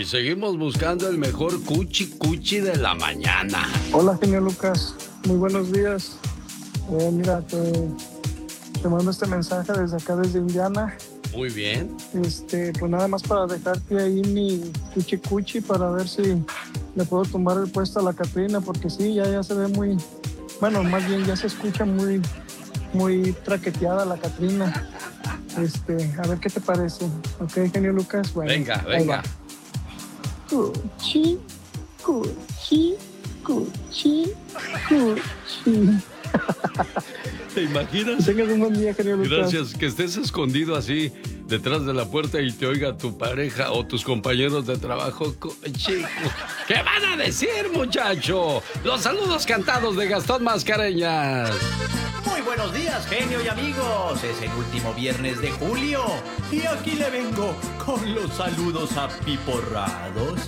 Y seguimos buscando el mejor cuchi cuchi de la mañana. Hola, genio Lucas. Muy buenos días. Mira, te mando este mensaje desde acá, desde Indiana. Muy bien. Pues nada más para dejarte ahí mi cuchi cuchi para ver si le puedo tomar el puesto a la Catrina, porque sí, ya se ve muy, bueno, más bien ya se escucha muy, muy traqueteada la Catrina. A ver qué te parece. Ok, genio Lucas. Bueno, venga. Cuchi, cuchi, cuchi, cuchi. ¿Te imaginas? Tengas un buen día, genio Lucas. Gracias, que estés escondido así detrás de la puerta y te oiga tu pareja o tus compañeros de trabajo. Chico, ¿qué van a decir, muchacho? Los saludos cantados de Gastón Mascareñas. Muy buenos días, genio y amigos. Es el último viernes de julio y aquí le vengo con los saludos apiporrados.